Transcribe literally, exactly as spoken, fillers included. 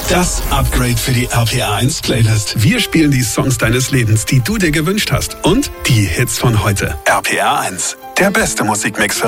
Das Upgrade für die R P R eins Playlist. Wir spielen die Songs deines Lebens, die du dir gewünscht hast. Und die Hits von heute. R P R eins, der beste Musikmix für